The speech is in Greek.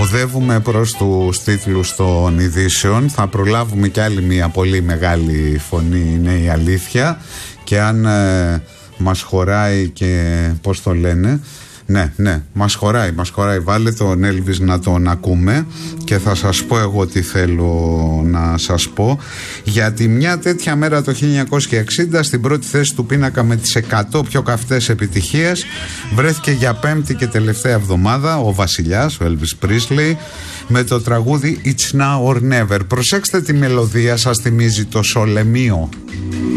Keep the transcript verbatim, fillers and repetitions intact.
οδεύουμε προς τους τίτλους των ειδήσεων. Θα προλάβουμε κι άλλη μια πολύ μεγάλη φωνή, είναι η αλήθεια. Και αν ε, μας χωράει και πώς το λένε, ναι, ναι, μας χωράει, μας χωράει. Βάλε τον Elvis να τον ακούμε και θα σας πω εγώ τι θέλω να σας πω. Γιατί μια τέτοια μέρα το χίλια εννιακόσια εξήντα, στην πρώτη θέση του πίνακα με τις εκατό πιο καυτές επιτυχίες, βρέθηκε για πέμπτη και τελευταία εβδομάδα ο βασιλιάς, ο Elvis Presley, με το τραγούδι It's Now or Never. Προσέξτε τη μελωδία, σας θυμίζει το Σολεμίο.